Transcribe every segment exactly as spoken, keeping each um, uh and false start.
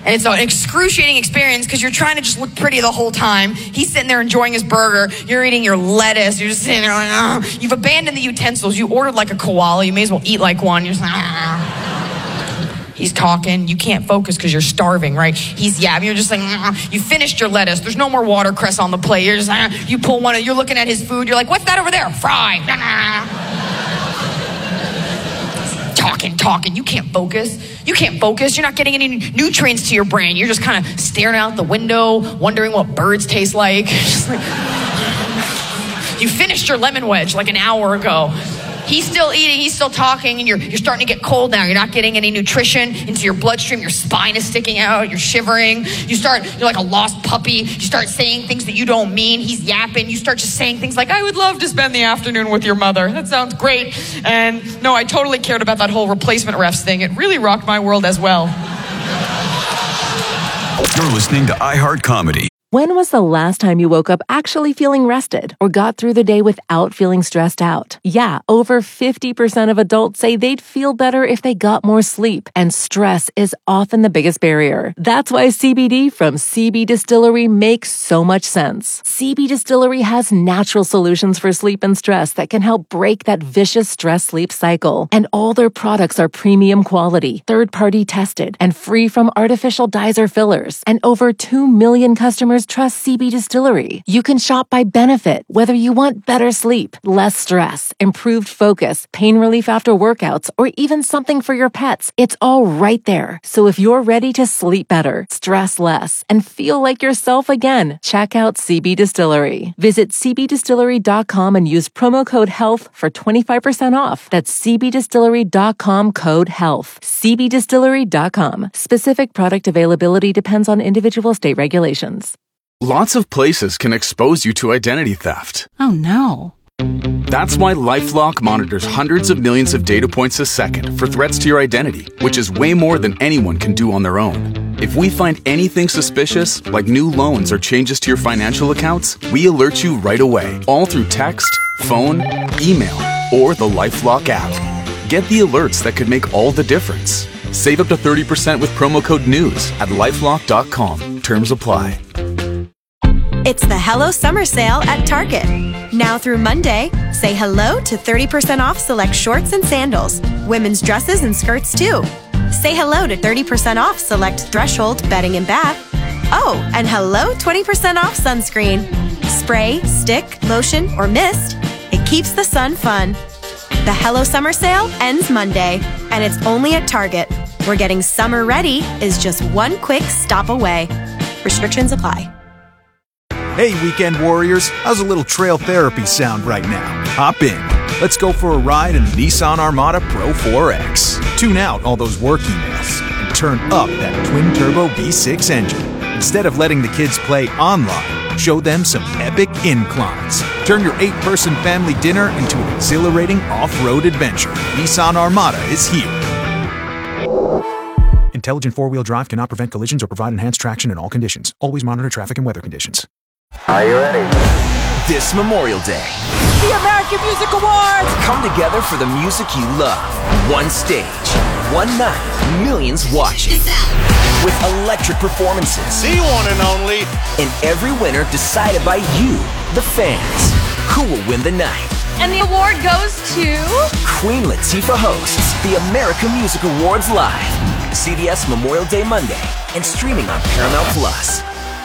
And it's an excruciating experience because you're trying to just look pretty the whole time. He's sitting there enjoying his burger. You're eating your lettuce. You're just sitting there like, oh. You've abandoned the utensils. You ordered like a koala. You may as well eat like one. You're just like, oh. He's talking. You can't focus because you're starving, right? He's yapping. You're just like, oh. You finished your lettuce. There's no more watercress on the plate. You're just like, oh. You pull one. You're looking at his food. You're like, what's that over there? Fry. Talking, talking. You can't focus. You can't focus. You're not getting any nutrients to your brain. You're just kind of staring out the window, wondering what birds taste like. Just like you finished your lemon wedge like an hour ago. He's still eating, he's still talking, and you're you're starting to get cold now. You're not getting any nutrition into your bloodstream. Your spine is sticking out. You're shivering. You start, you're like a lost puppy. You start saying things that you don't mean. He's yapping. You start just saying things like, I would love to spend the afternoon with your mother. That sounds great. And no, I totally cared about that whole replacement refs thing. It really rocked my world as well. You're listening to iHeart Comedy. When was the last time you woke up actually feeling rested or got through the day without feeling stressed out? Yeah, over fifty percent of adults say they'd feel better if they got more sleep, and stress is often the biggest barrier. That's why C B D from C B Distillery makes so much sense. C B Distillery has natural solutions for sleep and stress that can help break that vicious stress-sleep cycle. And all their products are premium quality, third-party tested, and free from artificial dyes or fillers. And over two million customers trust C B Distillery. You can shop by benefit, whether you want better sleep, less stress, improved focus, pain relief after workouts, or even something for your pets. It's all right there. So if you're ready to sleep better, stress less, and feel like yourself again, check out C B Distillery. Visit c b distillery dot com and use promo code HEALTH for twenty-five percent off. That's c b distillery dot com code HEALTH. c b distillery dot com. Specific product availability depends on individual state regulations. Lots of places can expose you to identity theft. Oh no. That's why LifeLock monitors hundreds of millions of data points a second for threats to your identity, which is way more than anyone can do on their own. If we find anything suspicious, like new loans or changes to your financial accounts, we alert you right away, all through text, phone, email, or the LifeLock app. Get the alerts that could make all the difference. Save up to thirty percent with promo code NEWS at lifelock dot com. Terms apply. It's the Hello Summer Sale at Target. Now through Monday, say hello to thirty percent off select shorts and sandals, women's dresses and skirts too. Say hello to thirty percent off select Threshold bedding and bath. Oh, and hello twenty percent off sunscreen. Spray, stick, lotion, or mist, it keeps the sun fun. The Hello Summer Sale ends Monday, and it's only at Target, where getting summer ready is just one quick stop away. Restrictions apply. Hey, weekend warriors, how's a little trail therapy sound right now? Hop in. Let's go for a ride in the Nissan Armada Pro four X. Tune out all those work emails and turn up that twin-turbo V six engine. Instead of letting the kids play online, show them some epic inclines. Turn your eight-person family dinner into an exhilarating off-road adventure. Nissan Armada is here. Intelligent four-wheel drive cannot prevent collisions or provide enhanced traction in all conditions. Always monitor traffic and weather conditions. Are you ready? This Memorial Day, the American Music Awards come together for the music you love. One stage, one night, millions watching. With electric performances. The one and only. And every winner decided by you, the fans. Who will win the night? And the award goes to... Queen Latifah hosts the American Music Awards live. C B S Memorial Day Monday and streaming on Paramount Plus.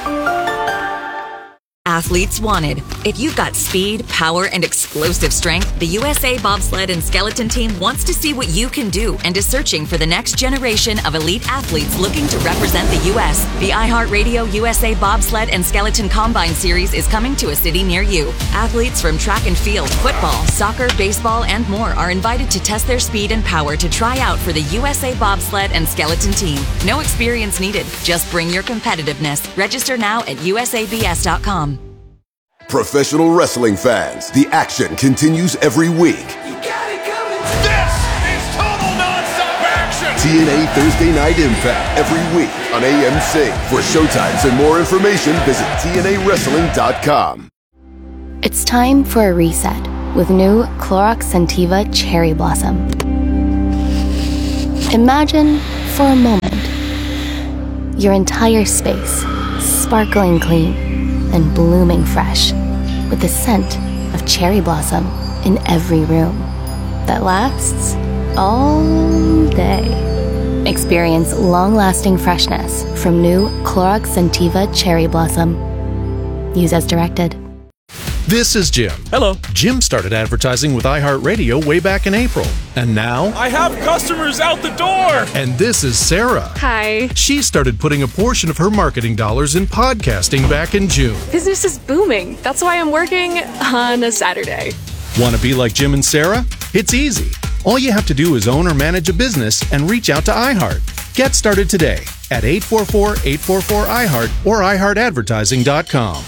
Athletes wanted. If you've got speed, power, and explosive strength, the U S A Bobsled and Skeleton Team wants to see what you can do and is searching for the next generation of elite athletes looking to represent the U S The iHeartRadio U S A Bobsled and Skeleton Combine Series is coming to a city near you. Athletes from track and field, football, soccer, baseball, and more are invited to test their speed and power to try out for the U S A Bobsled and Skeleton Team. No experience needed. Just bring your competitiveness. Register now at U S A B S dot com. Professional wrestling fans, the action continues every week. You got it coming. This is total nonstop action. T N A Thursday Night Impact every week on A M C. For showtimes and more information, visit T N A wrestling dot com. It's time for a reset with new Clorox Scentiva Cherry Blossom. Imagine for a moment Your entire space, sparkling clean and blooming fresh, with the scent of cherry blossom in every room that lasts all day. Experience long-lasting freshness from new Clorox Scentiva Cherry Blossom. Use as directed. This is Jim. Hello. Jim started advertising with iHeartRadio way back in April. And now... I have customers out the door! And this is Sarah. Hi. She started putting a portion of her marketing dollars in podcasting back in June. Business is booming. That's why I'm working on a Saturday. Want to be like Jim and Sarah? It's easy. All you have to do is own or manage a business and reach out to iHeart. Get started today at eight four four, eight four four, I heart or i heart advertising dot com.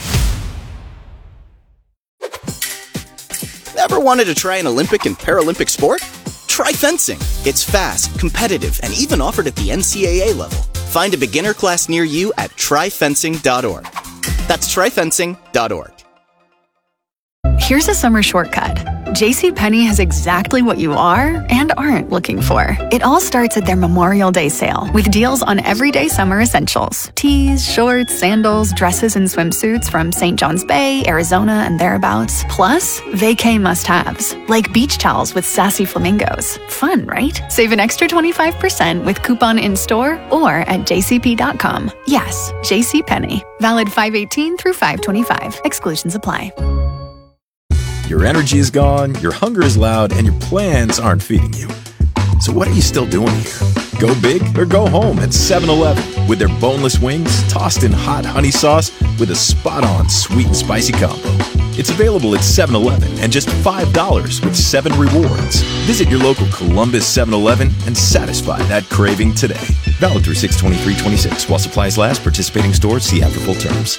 Ever wanted to try an Olympic and Paralympic sport? Try fencing. It's fast, competitive, and even offered at the N C A A level. Find a beginner class near you at try fencing dot org. That's try fencing dot org. Here's a summer shortcut. JCPenney has exactly what you are and aren't looking for. It all starts at their Memorial Day sale with deals on everyday summer essentials. Tees, shorts, sandals, dresses, and swimsuits from Saint John's Bay, Arizona, and thereabouts. Plus, vacay must-haves, like beach towels with sassy flamingos. Fun, right? Save an extra twenty-five percent with coupon in-store or at j c p dot com. Yes, JCPenney. Valid five eighteen through five twenty-five. Exclusions apply. Your energy is gone, your hunger is loud, and your plans aren't feeding you. So what are you still doing here? Go big or go home at seven eleven with their boneless wings tossed in hot honey sauce with a spot-on sweet and spicy combo. It's available at seven eleven and just five dollars with seven rewards. Visit your local Columbus seven eleven and satisfy that craving today. Valid through six twenty-three twenty-six. While supplies last, participating stores see after full terms.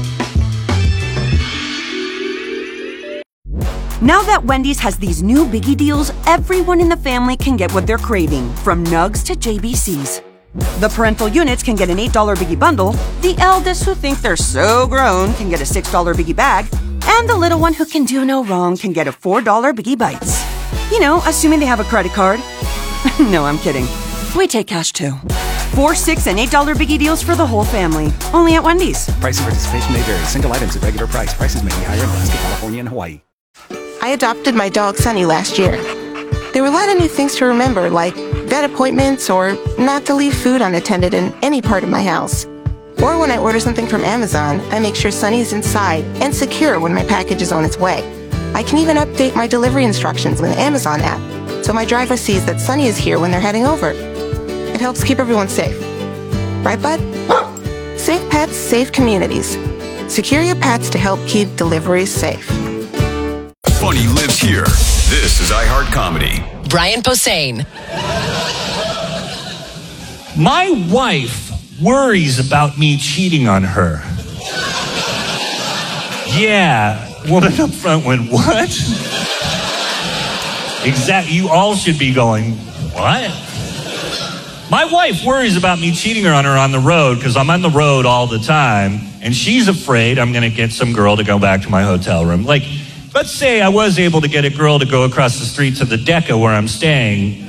Now that Wendy's has these new biggie deals, everyone in the family can get what they're craving, from nugs to J B Cs. The parental units can get an eight dollar biggie bundle, the eldest who think they're so grown can get a six dollar biggie bag, and the little one who can do no wrong can get a four dollar biggie bites. You know, assuming they have a credit card. No, I'm kidding. We take cash too. Four, six, and eight dollar biggie deals for the whole family. Only at Wendy's. Price and participation may vary. Single items at regular price. Prices may be higher in Alaska, California, and Hawaii. I adopted my dog Sunny last year. There were a lot of new things to remember, like vet appointments or not to leave food unattended in any part of my house. Or when I order something from Amazon, I make sure Sunny is inside and secure when my package is on its way. I can even update my delivery instructions in the Amazon app, so my driver sees that Sunny is here when they're heading over. It helps keep everyone safe. Right, bud? Safe pets, safe communities. Secure your pets to help keep deliveries safe. Funny lives here. This is iHeart Comedy. Brian Posehn. My wife worries about me cheating on her. Yeah, woman up front went, what? Exactly. You all should be going, what? My wife worries about me cheating on her on the road because I'm on the road all the time, and she's afraid I'm going to get some girl to go back to my hotel room. Like, let's say I was able to get a girl to go across the street to the Decca where I'm staying.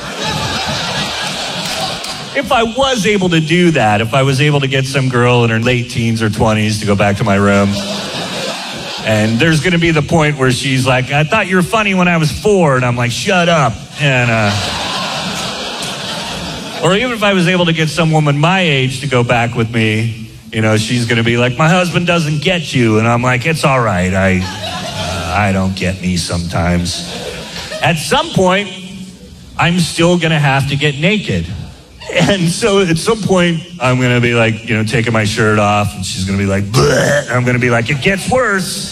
If I was able to do that, if I was able to get some girl in her late teens or twenties to go back to my room, and there's going to be the point where she's like, I thought you were funny when I was four, and I'm like, shut up. And, uh, or even if I was able to get some woman my age to go back with me, you know, she's going to be like, my husband doesn't get you. And I'm like, it's all right. I... I don't get me sometimes. At some point, I'm still gonna have to get naked. And so at some point, I'm gonna be like, you know, taking my shirt off, and she's gonna be like, bleh. I'm gonna be like, it gets worse.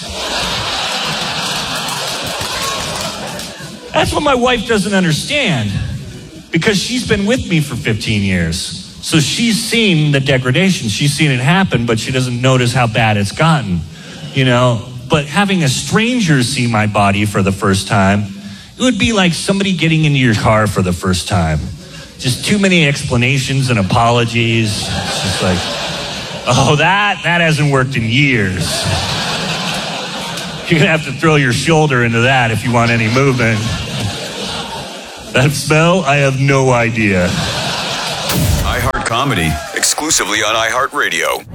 That's what my wife doesn't understand, because she's been with me for fifteen years. So she's seen the degradation, she's seen it happen, but she doesn't notice how bad it's gotten, you know? But having a stranger see my body for the first time, it would be like somebody getting into your car for the first time. Just too many explanations and apologies. It's just like, oh, that, that hasn't worked in years. You're gonna have to throw your shoulder into that if you want any movement. That smell, I have no idea. iHeart Comedy. Comedy, exclusively on iHeartRadio.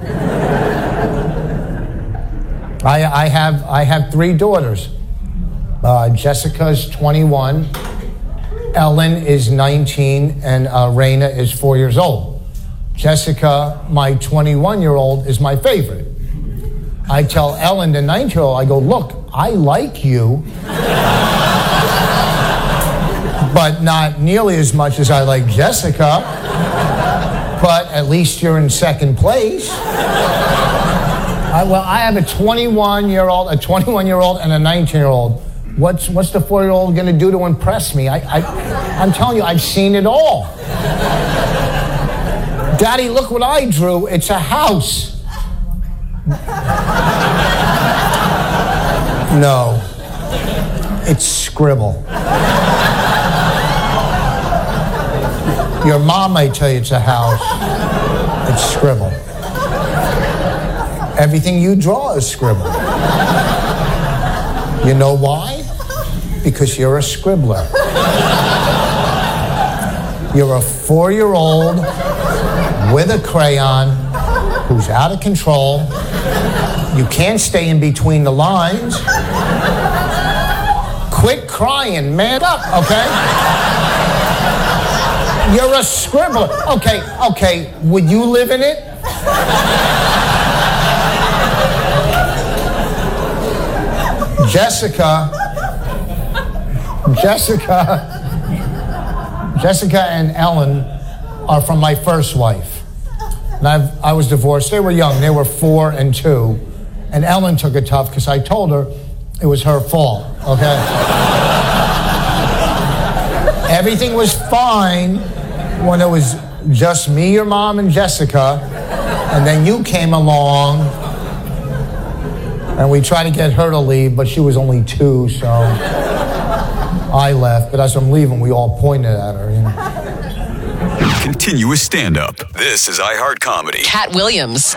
I, I have I have three daughters. Uh, Jessica's twenty-one, Ellen is nineteen, and uh, Raina is four years old. Jessica, my twenty-one-year-old, is my favorite. I tell Ellen, the nine-year-old, I go, look, I like you, but not nearly as much as I like Jessica, but at least you're in second place. I, well, I have a twenty-one-year-old, a twenty-one-year-old, and a nineteen-year-old. What's what's the four-year-old going to do to impress me? I, I, I'm telling you, I've seen it all. Daddy, look what I drew. It's a house. No, it's scribble. Your mom may tell you it's a house. It's scribble. Everything you draw is scribble. You know why? Because you're a scribbler. You're a four-year-old with a crayon who's out of control. You can't stay in between the lines. Quit crying, man up, okay? You're a scribbler. Okay, okay, would you live in it? Jessica, Jessica, Jessica and Ellen are from my first wife. And I've, I was divorced. They were young. They were four and two. And Ellen took it tough because I told her it was her fault, okay? Everything was fine when it was just me, your mom, and Jessica. And then you came along. And we tried to get her to leave, but she was only two, so I left. But as I'm leaving, we all pointed at her, you know. Continuous stand-up. This is iHeart Comedy. Cat Williams.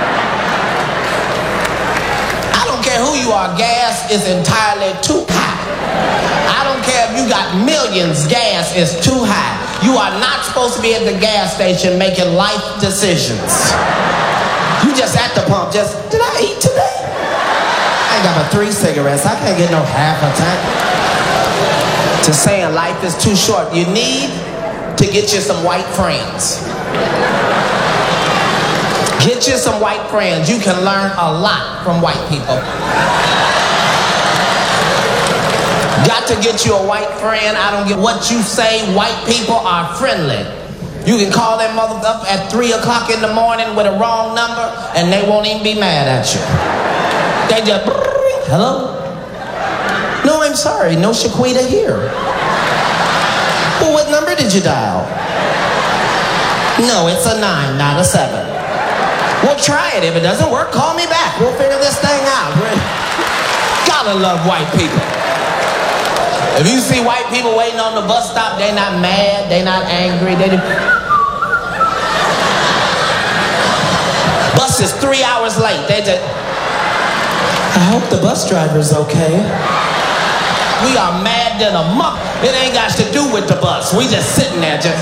I don't care who you are, gas is entirely too high. I don't care if you got millions, gas is too high. You are not supposed to be at the gas station making life decisions. You just at the pump, just, did I eat today? I got my three cigarettes. I can't get no half a tank. Just saying life is too short. You need to get you some white friends. Get you some white friends. You can learn a lot from white people. Got to get you a white friend. I don't get what you say. White people are friendly. You can call that mother up at three o'clock in the morning with a wrong number and they won't even be mad at you. They just, hello? No, I'm sorry, no Shaquita here. Well, what number did you dial? No, it's a nine, not a seven. Well, try it. If it doesn't work, call me back. We'll figure this thing out. Gotta love white people. If you see white people waiting on the bus stop, they not mad, they not angry, they bus is three hours late. They just, I hope the bus driver's okay. We are mad than a muck. It ain't got to do with the bus. We just sitting there just.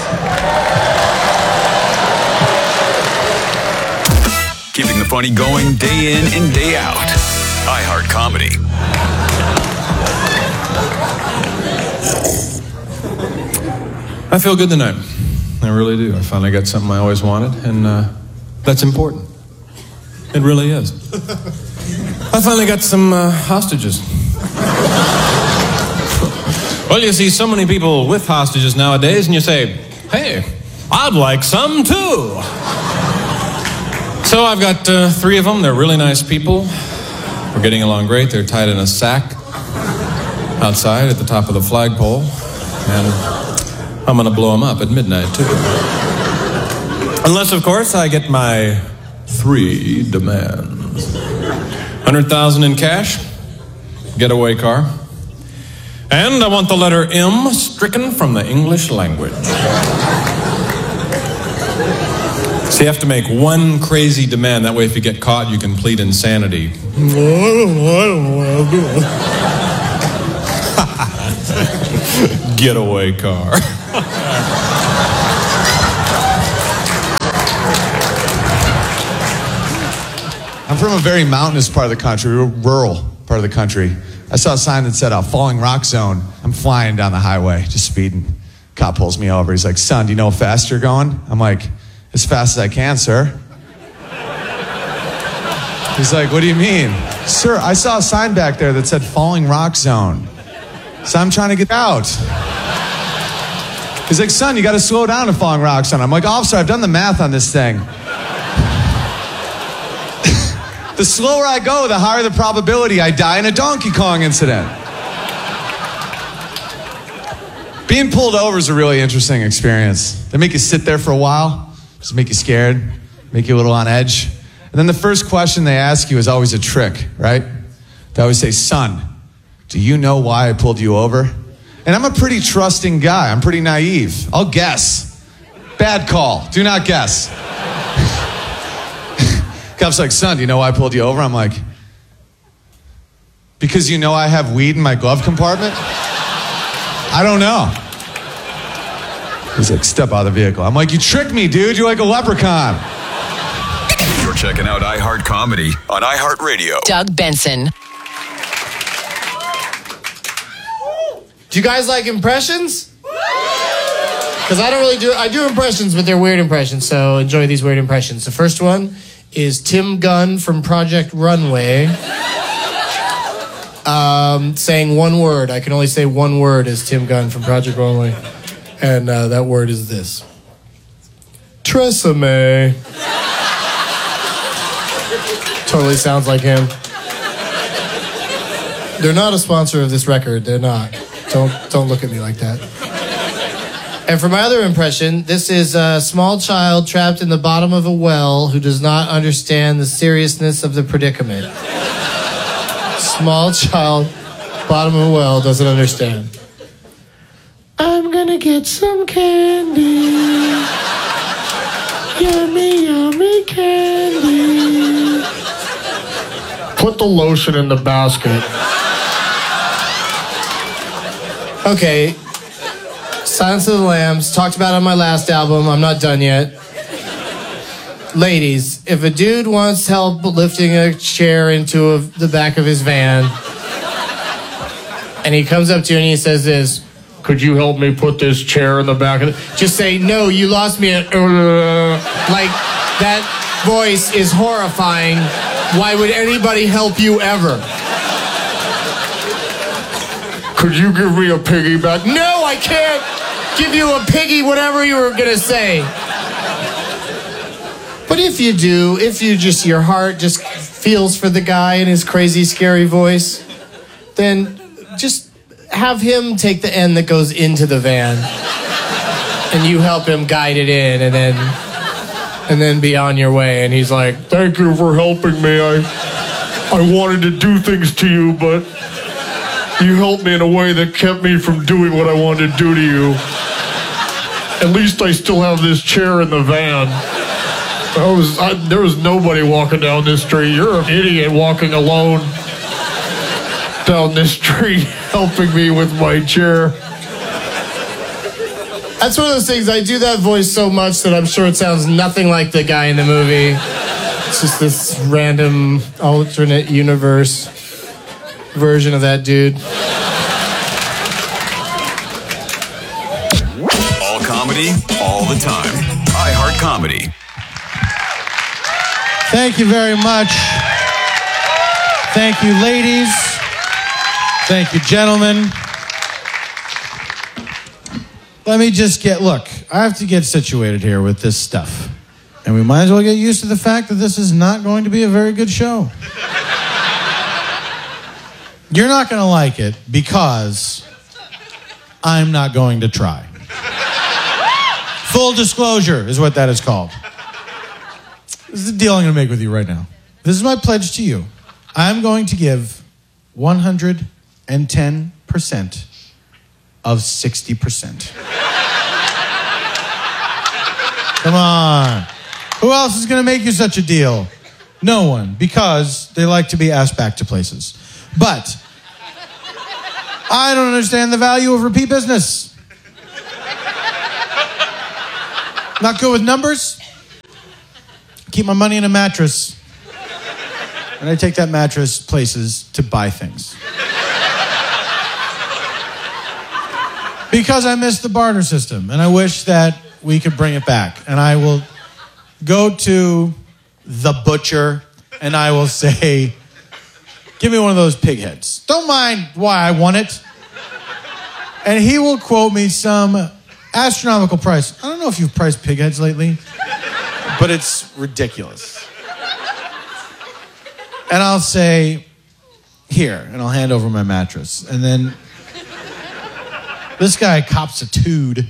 Keeping the funny going day in and day out. iHeart Comedy. I feel good tonight. I really do. I finally got something I always wanted, and uh, that's important. It really is. I finally got some uh, hostages. Well, you see so many people with hostages nowadays, and you say, hey, I'd like some too. So I've got uh, three of them. They're really nice people. We're getting along great. They're tied in a sack outside at the top of the flagpole, and I'm going to blow them up at midnight, too. Unless, of course, I get my three demands. one hundred thousand dollars in cash, getaway car, and I want the letter M stricken from the English language. So you have to make one crazy demand. That way, if you get caught, you can plead insanity. I don't know, I don't want to do it. Getaway car. I'm from a very mountainous part of the country, rural part of the country. I saw a sign that said, uh, Falling Rock Zone. I'm flying down the highway, just speeding. Cop pulls me over. He's like, son, do you know how fast you're going? I'm like, as fast as I can, sir. He's like, what do you mean? Sir, I saw a sign back there that said Falling Rock Zone. So I'm trying to get out. He's like, son, you got to slow down to Falling Rock Zone. I'm like, officer, I've done the math on this thing. The slower I go, the higher the probability I die in a Donkey Kong incident. Being pulled over is a really interesting experience. They make you sit there for a while, just make you scared, make you a little on edge. And then the first question they ask you is always a trick, right? They always say, son, do you know why I pulled you over? And I'm a pretty trusting guy. I'm pretty naive. I'll guess. Bad call. Do not guess. Cop's like, son, do you know why I pulled you over? I'm like, because you know I have weed in my glove compartment? I don't know. He's like, step out of the vehicle. I'm like, you tricked me, dude. You're like a leprechaun. You're checking out iHeart Comedy on iHeartRadio. Doug Benson. Do you guys like impressions? Because I don't really do, I do impressions, but they're weird impressions, so enjoy these weird impressions. The first one is Tim Gunn from Project Runway um, saying one word. I can only say one word as Tim Gunn from Project Runway. And uh, that word is this. Tresemme. Totally sounds like him. They're not a sponsor of this record. They're not. Don't, don't look at me like that. And for my other impression, this is a small child trapped in the bottom of a well who does not understand the seriousness of the predicament. Small child, bottom of a well, doesn't understand. I'm gonna get some candy. Yummy, yummy candy. Put the lotion in the basket. Okay. Silence of the Lambs, talked about on my last album. I'm not done yet. Ladies, if a dude wants help lifting a chair into a, the back of his van, and he comes up to you and he says this, could you help me put this chair in the back of the... Just say, no, you lost me at... Uh, like, that voice is horrifying. Why would anybody help you ever? Could you give me a piggyback? No, I can't give you a piggy, whatever you were gonna say. But if you do, if you just, your heart just feels for the guy in his crazy, scary voice, then just have him take the end that goes into the van, and you help him guide it in, and then, and then be on your way. And he's like, "Thank you for helping me. I, I wanted to do things to you, but you helped me in a way that kept me from doing what I wanted to do to you. At least I still have this chair in the van. I was, I, there was nobody walking down this street. You're an idiot walking alone down this street, helping me with my chair." That's one of those things, I do that voice so much that I'm sure it sounds nothing like the guy in the movie. It's just this random alternate universe version of that dude. All comedy, all the time. iHeart Comedy. Thank you very much. Thank you, ladies. Thank you, gentlemen. Let me just get, look, I have to get situated here with this stuff. And we might as well get used to the fact that this is not going to be a very good show. You're not going to like it because I'm not going to try. Full disclosure is what that is called. This is the deal I'm going to make with you right now. This is my pledge to you. I'm going to give one hundred ten percent of sixty percent. Come on. Who else is going to make you such a deal? No one, because they like to be asked back to places. But I don't understand the value of repeat business. Not good with numbers. Keep my money in a mattress. And I take that mattress places to buy things. Because I miss the barter system, and I wish that we could bring it back. And I will go to the butcher, and I will say, give me one of those pig heads. Don't mind why I want it. And he will quote me some astronomical price. I don't know if you've priced pig heads lately, but it's ridiculous. And I'll say, here, and I'll hand over my mattress. And then this guy cops a tood.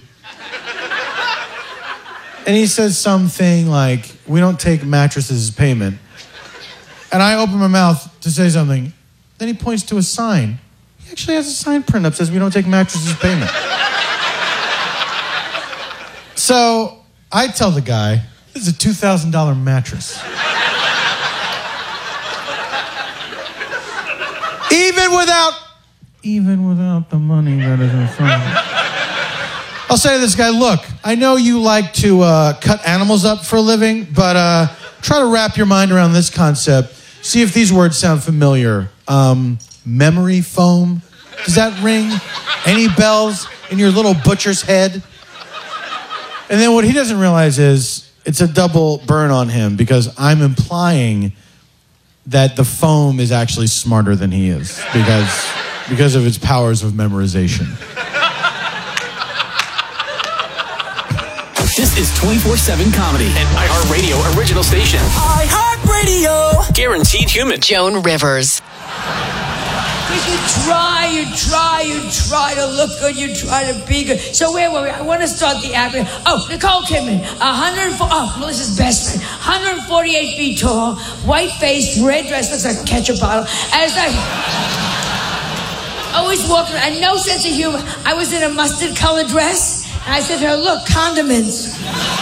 And he says something like, we don't take mattresses as payment. And I open my mouth to say something. Then he points to a sign. He actually has a sign print up that says we don't take mattresses as payment. So I tell the guy, this is a two thousand dollars mattress. Even without, even without the money that is in front of me. I'll say to this guy, look, I know you like to uh, cut animals up for a living, but uh, try to wrap your mind around this concept. See if these words sound familiar. Um, memory foam? Does that ring any bells in your little butcher's head? And then what he doesn't realize is it's a double burn on him because I'm implying that the foam is actually smarter than he is because, because of its powers of memorization. This is twenty-four seven comedy, an iHeartRadio original station. iHeartRadio. Guaranteed human. Joan Rivers. Because you try, you try, you try to look good, you try to be good. So where were we? I want to start the act. Oh, Nicole Kidman, one hundred four, oh, Melissa's best friend, one hundred forty-eight feet tall, white face, red dress, looks like a ketchup bottle. As I always walking around, and no sense of humor. I was in a mustard colored dress. And I said to her, look, condiments.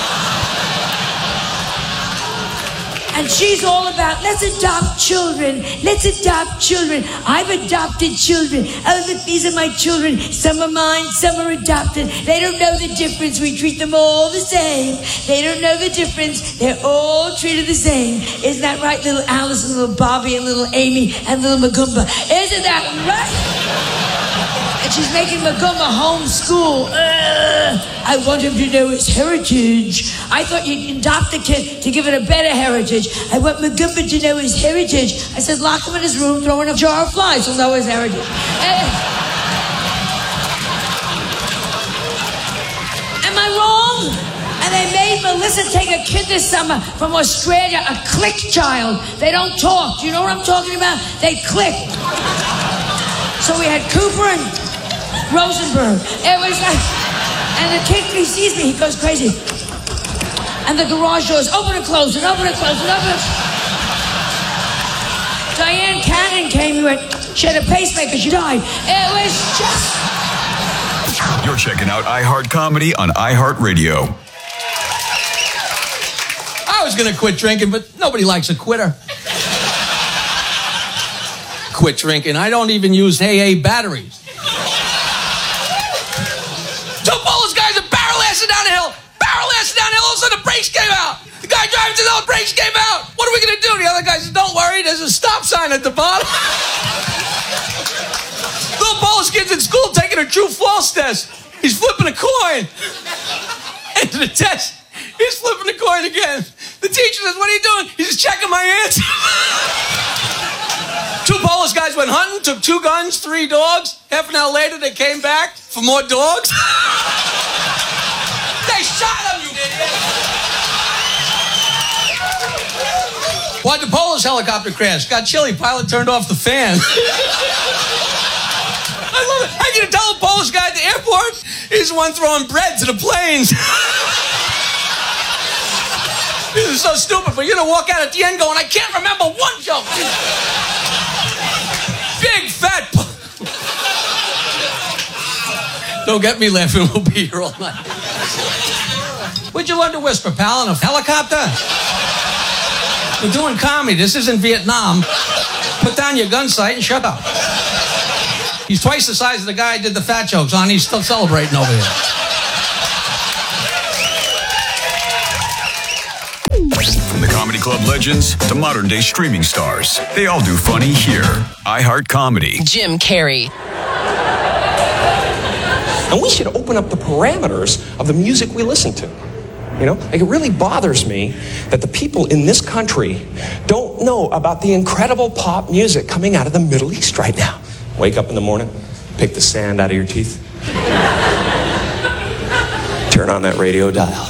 And she's all about, let's adopt children. Let's adopt children. I've adopted children. Oh, look, these are my children. Some are mine, some are adopted. They don't know the difference. We treat them all the same. They don't know the difference. They're all treated the same. Isn't that right, little Alice and little Bobby and little Amy and little Magumba? Isn't that right? And she's making Magumba homeschool. Uh, I want him to know his heritage. I thought you'd adopt the kid to give it a better heritage. I want Magumba to know his heritage. I said, lock him in his room, throw in a jar of flies, he'll know his heritage. Uh, am I wrong? And they made Melissa take a kid this summer from Australia, a click child. They don't talk. Do you know what I'm talking about? They click. So we had Cooper and Rosenberg. It was like, and the kid, he sees me, he goes crazy. And the garage doors open and close and open and close and open and... Diane Cannon came, he went, she had a pacemaker, she died. It was just... You're checking out iHeart Comedy on iHeartRadio. I was going to quit drinking, but nobody likes a quitter. Quit drinking. I don't even use A A batteries. Two Polish guys are barrel assing down the hill. Barrel assing down the hill. All of a sudden the brakes came out. The guy driving to the hill, brakes came out. What are we going to do? The other guy said, don't worry, there's a stop sign at the bottom. Little Polish kid's in school taking a true false test. He's flipping a coin. Into the test. He's flipping the coin again. The teacher says, what are you doing? He's just checking my answer. Two Polish guys went hunting, took two guns, three dogs. Half an hour later, they came back for more dogs. They shot him, you idiot. Why'd the Polish helicopter crash? Got chilly. Pilot turned off the fan. I love it. I can tell a Polish guy at the airport, he's the one throwing bread to the planes. This is so stupid, but you're going to walk out at the end going, I can't remember one joke. Big fat... Don't get me laughing, we'll be here all night. Where'd you learn to whisper, pal? In a helicopter? We're doing comedy. This isn't Vietnam. Put down your gun sight and shut up. He's twice the size of the guy I did the fat jokes on. He's still celebrating over here. From the Comedy Comedy Club legends to modern day streaming stars. They all do funny here. iHeart Comedy. Jim Carrey. And we should open up the parameters of the music we listen to. You know, like it really bothers me that the people in this country don't know about the incredible pop music coming out of the Middle East right now. Wake up in the morning, pick the sand out of your teeth, turn on that radio dial.